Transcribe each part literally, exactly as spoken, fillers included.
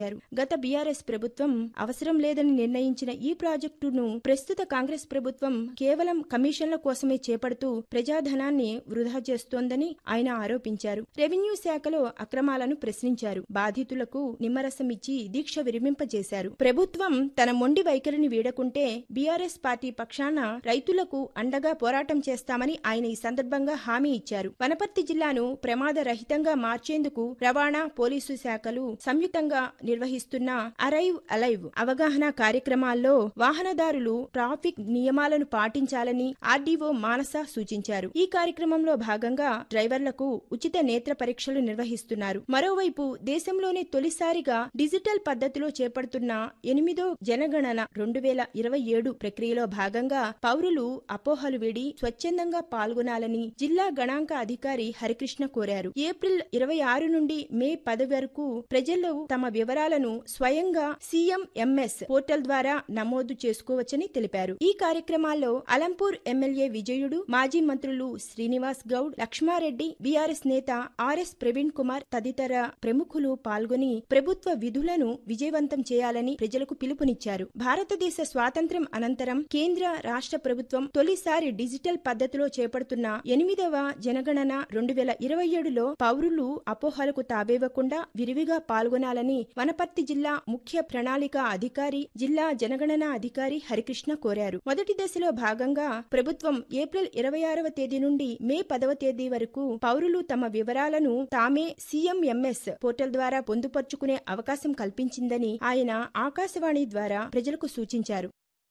గత బీఆర్ఎస్ ప్రభుత్వం అవసరం లేదని నిర్ణయించిన ఈ ప్రాజెక్టును ప్రస్తుత కాంగ్రెస్ ప్రభుత్వం కేవలం కమిషన్ల కోసమే చేపడుతూ ప్రజాధనాన్ని వృధా చేస్తోందని ఆయన ఆరోపించారు. రెవెన్యూ శాఖలో అక్రమాలను ప్రశ్నించారు. బాధితులకు నిమ్మరసం ఇచ్చి దీక్ష విరమింపజేశారు. ప్రభుత్వం తన మొండి వైఖరిని వీడకుంటే బీఆర్ఎస్ పార్టీ పక్షాన రైతులకు అండగా పోరాటం చేస్తామని ఆయన ఈ సందర్భంగా హామీ ఇచ్చారు. వనపర్తి జిల్లాను ప్రమాద రహితంగా మార్చేందుకు రవాణా, పోలీసు శాఖలు సంయుక్తంగా నిర్వహిస్తున్న అరైవ్ అలైవ్ అవగాహన కార్యక్రమాల్లో వాహనదారులు ట్రాఫిక్ నియమాలను పాటించాలని ఆర్డీఓ మానస సూచించారు. ఈ కార్యక్రమంలో భాగంగా డ్రైవర్లకు ఉచిత నేత్ర పరీక్షలు నిర్వహిస్తున్నారు. మరోవైపు దేశంలోనే తొలిసారిగా డిజిటల్ పద్ధతిలో చేపడుతున్న ఎనిమిదో జనగణన రెండు వేల ఇరవై ఏడు ప్రక్రియలో భాగంగా పౌరులు అపోహలు వీడి స్వచ్ఛందంగా పాల్గొనాలని జిల్లా గణాంక అధికారి హరికృష్ణ కోరారు. ఏప్రిల్ ఇరవై ఆరు నుండి మే పది వరకు ప్రజలు తమ వివరాలను స్వయంగా సీఎంఎంఎస్ పోర్టల్ ద్వారా నమోదు చేసుకోవచ్చని తెలిపారు. ఈ కార్యక్రమాల్లో అలంపూర్ ఎమ్మెల్యే విజయుడు, మాజీ మంత్రులు శ్రీనివాస్ గౌడ్, లక్ష్మారెడ్డి, బీఆర్ఎస్ నేత ఆర్ఎస్ ప్రవీణ్ కుమార్ తదితర ప్రముఖులు పాల్గొని ప్రభుత్వ విధులను విజయవంతం చేయాలని ప్రజలకు పిలుపునిచ్చారు. భారతదేశ స్వాతంత్ర్యం అనంతరం కేంద్ర, రాష్ట్ర ప్రభుత్వం తొలిసారి డిజిటల్ పద్ధతిలో చేపడుతున్న ఎనిమిదవ జనగణన రెండు వేల ఇరవై ఏడులో పౌరులు అపోహలకు తాబేవకుండా విరివిగా పాల్గొనాలని వనపర్తి జిల్లా ముఖ్య ప్రణాళిక అధికారి, జిల్లా జనగణన అధికారి హరికృష్ణ కోరారు. మొదటి దశలో భాగంగా ప్రభుత్వం ఏప్రిల్ ఇరవై ఆరవ తేదీ నుండి మే పదవ తేదీ వరకు పౌరులు తమ వివరాలను తామే సీఎంఎంఎస్ పోర్టల్ ద్వారా పొందుపర్చుకునే అవకాశం కల్పించిందని ఆయన ఆకాశవాణి ద్వారా ప్రజలకు సూచించారు.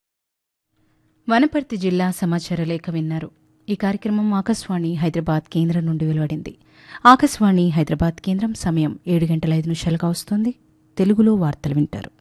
వనపర్తి జిల్లా సమాచార లేఖ విన్నారు. ఈ కార్యక్రమం ఆకాశవాణి హైదరాబాద్ కేంద్రం నుండి వెలువడింది. ఆకాశవాణి హైదరాబాద్ కేంద్రం సమయం ఏడు గంటల ఐదు నిమిషాలుగా వస్తోంది. తెలుగులో వార్తలు వింటారు.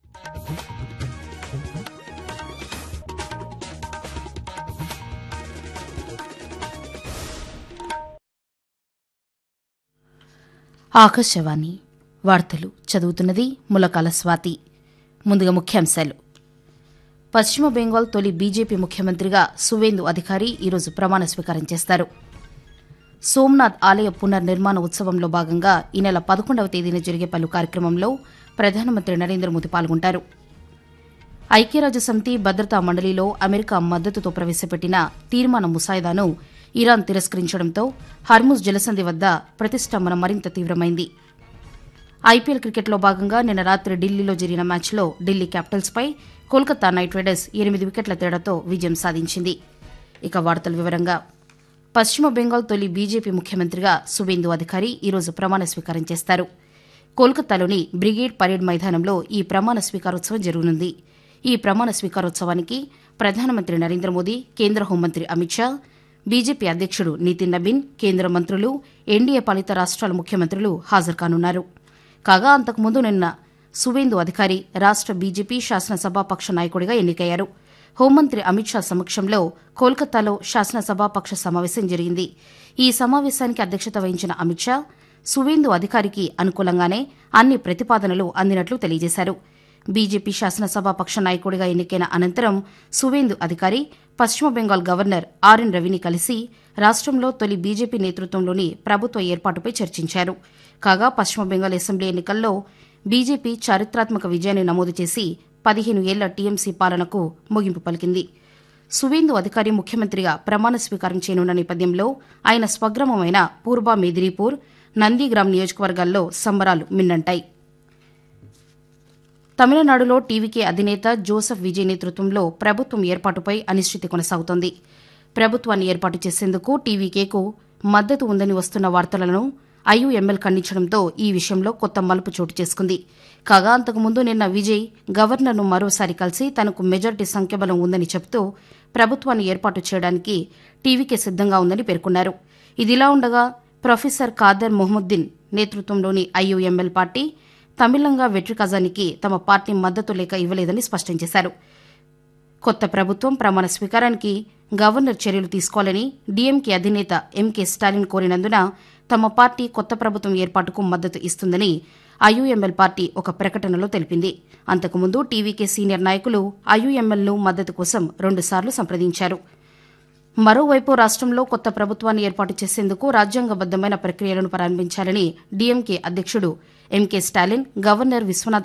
ఆకాశవాణి వార్తలు చదువుతున్నది ములకాల స్వాతి. ముందుగా ముఖ్యాంశాలు. పశ్చిమ బెంగాల్ తొలి బీజేపీ ముఖ్యమంత్రిగా సువేందు అధికారి ఈరోజు ప్రమాణ స్వీకారం చేస్తారు. సోమనాథ్ ఆలయ పునర్నిర్మాణ ఉత్సవంలో భాగంగా ఈ నెల పదకొండవ తేదీన జరిగే పలు కార్యక్రమంలో ప్రధానమంత్రి నరేంద్ర మోదీ పాల్గొంటారు. ఐక్యరాజ్యసమితి భద్రతా మండలిలో అమెరికా మద్దతుతో ప్రవేశపెట్టిన తీర్మాన ముసాయిదాను ఇరాన్ తిరస్కరించడంతో హర్ముజ్ జలసంధి వద్ద ప్రతిష్టంభన మరింత తీవ్రమైంది. ఐపీఎల్ క్రికెట్లో భాగంగా నిన్న రాత్రి ఢిల్లీలో జరిగిన మ్యాచ్లో ఢిల్లీ క్యాపిటల్స్పై కోల్కతా నైట్ రైడర్స్ ఎనిమిది వికెట్ల తేడాతో విజయం సాధించింది. ఇక వార్తల వివరంగా. పశ్చిమ బెంగాల్ తొలి బీజేపీ ముఖ్యమంత్రిగా సువేందు అధికారి ఈరోజు ప్రమాణ స్వీకారం చేస్తారు. కోల్కతాలోని బ్రిగేడ్ పరేడ్ మైదానంలో ఈ ప్రమాణ స్వీకారోత్సవం జరగనుంది. ఈ ప్రమాణ స్వీకారోత్సవానికి ప్రధానమంత్రి నరేంద్ర మోదీ, కేంద్ర హోంమంత్రి అమిత్ షా, బీజేపీ అధ్యక్షుడు నితిన్ నబీన్, కేంద్ర మంత్రులు, ఎన్డీఏ పాలిత రాష్ట్రాల ముఖ్యమంత్రులు హాజరుకానున్నారు. కాగా అంతకుముందు నిన్న సువేందు అధికారి రాష్ట్ర బీజేపీ శాసనసభాపక్ష నాయకుడిగా ఎన్నికయ్యారు. హోంమంత్రి అమిత్ షా సమక్షంలో కోల్కతాలో శాసనసభాపక్ష సమావేశం జరిగింది. ఈ సమావేశానికి అధ్యక్షత వహించిన అమిత్ షా సువేందు అధికారికి అనుకూలంగానే అన్ని ప్రతిపాదనలు అందినట్లు తెలియజేశారు. బీజేపీ శాసనసభాపక్ష నాయకుడిగా ఎన్నికైన అనంతరం సువేందు అధికారి పశ్చిమ బెంగాల్ గవర్నర్ ఆర్ఎన్ రవిని కలిసి రాష్ట్రంలో తొలి బీజేపీ నేతృత్వంలోని ప్రభుత్వ ఏర్పాటుపై చర్చించారు. కాగా పశ్చిమ బెంగాల్ అసెంబ్లీ ఎన్నికల్లో బీజేపీ చారిత్రాత్మక విజయాన్ని నమోదు చేసి పదిహేను ఏళ్ల టీఎంసీ పాలనకు ముగింపు పలికింది. సువేందు అధికారి ముఖ్యమంత్రిగా ప్రమాణ స్వీకారం చేయనున్న నేపథ్యంలో ఆయన స్వగ్రామమైన పూర్వ మేదినీపూర్, నందిగ్రామ్ నియోజకవర్గాల్లో సంబరాలు మిన్నంటాయి. తమిళనాడులో టీవీకే అధినేత జోసెఫ్ విజయ్ నేతృత్వంలో ప్రభుత్వం ఏర్పాటుపై అనిశ్చితి కొనసాగుతోంది. ప్రభుత్వాన్ని ఏర్పాటు చేసేందుకు టీవీకేకు మద్దతు ఉందని వస్తున్న వార్తలను ఐయూఎంఎల్ ఖండించడంతో ఈ విషయంలో కొత్త మలుపు చోటు చేసుకుంది. కాగా అంతకుముందు నిన్న విజయ్ గవర్నర్ను మరోసారి కలిసి తనకు మెజార్టీ సంఖ్యాబలం ఉందని చెబుతూ ప్రభుత్వాన్ని ఏర్పాటు చేయడానికి టీవీకే సిద్దంగా ఉందని పేర్కొన్నారు. ఇదిలా ఉండగా ప్రొఫెసర్ ఖాదర్ మొహమ్మద్దీన్ నేతృత్వంలోని ఐయూఎంఎల్ పార్టీ తమిళంగా వెట్రి కజానికి తమ పార్టీ మద్దతు లేఖ ఇవ్వలేదని స్పష్టం చేశారు. కొత్త ప్రభుత్వం ప్రమాణ స్వీకారానికి గవర్నర్ చర్యలు తీసుకోవాలని డీఎంకే అధినేత ఎంకే స్టాలిన్ కోరినందున తమ పార్టీ కొత్త ప్రభుత్వం ఏర్పాటుకు మద్దతు ఇస్తుందని ఐయూఎంఎల్ పార్టీ ఒక ప్రకటనలో తెలిపింది. అంతకుముందు టీవీకే సీనియర్ నాయకులు ఐయూఎంఎల్ను మద్దతు కోసం రెండుసార్లు సంప్రదించారు. మరోవైపు రాష్ట్రంలో కొత్త ప్రభుత్వాన్ని ఏర్పాటు చేసేందుకు రాజ్యాంగబద్దమైన ప్రక్రియలను ప్రారంభించాలని డీఎంకే అధ్యక్షుడు ఎంకే స్టాలిన్ గవర్నర్ విశ్వనాథ్